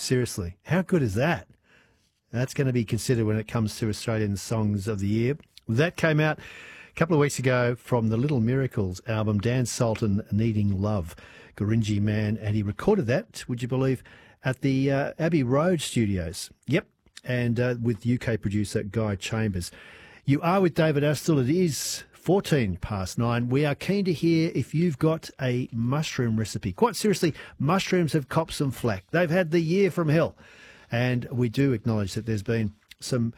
seriously. How good is that? That's going to be considered when it comes to Australian Songs of the Year. That came out a couple of weeks ago from the Little Miracles album, Dan Sultan, Needing Love, Gurindji Man, and he recorded that, would you believe, at the Abbey Road Studios. Yep, and with UK producer Guy Chambers. You are with David Astle. It is 9:14. We are keen to hear if you've got a mushroom recipe. Quite seriously, mushrooms have copped some flack. They've had the year from hell. And we do acknowledge that there's been some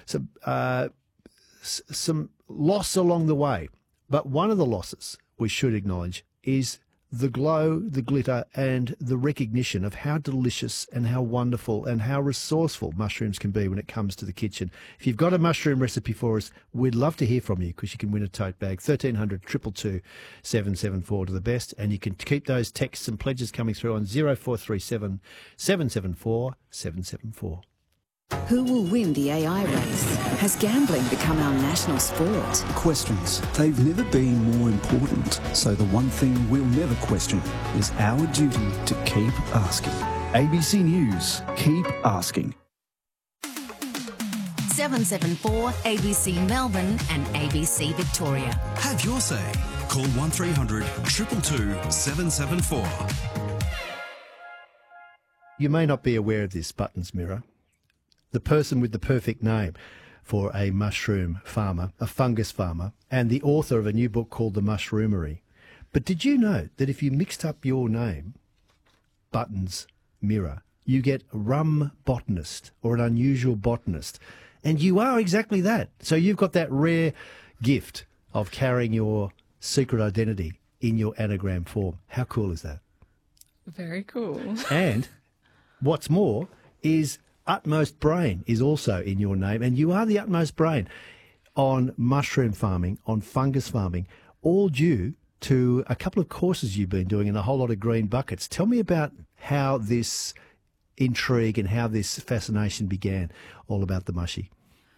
loss along the way. But one of the losses we should acknowledge is the glow, the glitter, and the recognition of how delicious and how wonderful and how resourceful mushrooms can be when it comes to the kitchen. If you've got a mushroom recipe for us, we'd love to hear from you because you can win a tote bag. 1300 222 774 to the best, and you can keep those texts and pledges coming through on 0437 774 774. Who will win the AI race? Has gambling become our national sport? Questions. They've never been more important. So the one thing we'll never question is our duty to keep asking. ABC News. Keep asking. 774 ABC Melbourne and ABC Victoria. Have your say. Call 1300 222 774. You may not be aware of this, Buttons Mirror. The person with the perfect name for a mushroom farmer, a fungus farmer, and the author of a new book called The Mushroomery. But did you know that if you mixed up your name, Buttons Mirror, you get rum botanist or an unusual botanist? And you are exactly that. So you've got that rare gift of carrying your secret identity in your anagram form. How cool is that? Very cool. And what's more is Utmost Brain is also in your name, and you are the utmost brain on mushroom farming, on fungus farming, all due to a couple of courses you've been doing in a whole lot of green buckets. Tell me about how this intrigue and how this fascination began, all about the mushy.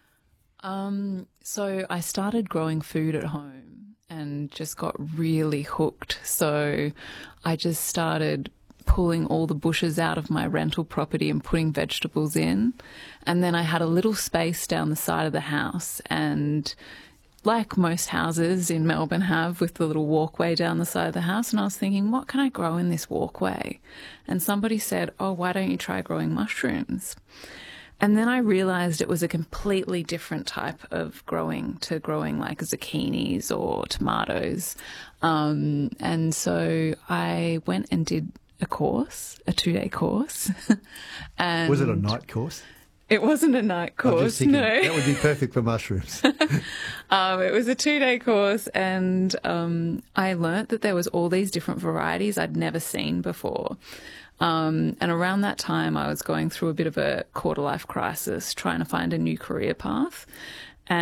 So I started growing food at home and just got really hooked. So I just started pulling all the bushes out of my rental property and putting vegetables in. And then I had a little space down the side of the house, and like most houses in Melbourne have, with the little walkway down the side of the house. And I was thinking, what can I grow in this walkway? And somebody said, oh, why don't you try growing mushrooms? And then I realised it was a completely different type of growing to growing like zucchinis or tomatoes. And so I went and did a course, a 2-day course. And was it a night course? It wasn't a night course, thinking, no. That would be perfect for mushrooms. It was a 2-day course, and I learnt that there was all these different varieties I'd never seen before. And around that time, I was going through a bit of a quarter-life crisis, trying to find a new career path.